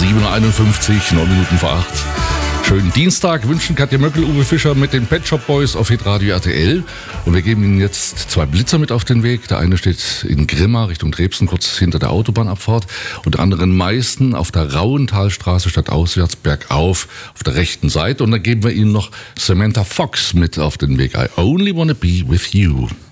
7.51 Uhr, 9 Minuten vor 8. Schönen Dienstag wünschen Katja Möckel, Uwe Fischer mit den Pet Shop Boys auf Hitradio RTL. Und wir geben Ihnen jetzt 2 Blitzer mit auf den Weg. Der eine steht in Grimma Richtung Drebsen, kurz hinter der Autobahnabfahrt. Und der andere in Meißen auf der Rauentalstraße stadtauswärts bergauf auf der rechten Seite. Und dann geben wir Ihnen noch Samantha Fox mit auf den Weg. I only wanna be with you.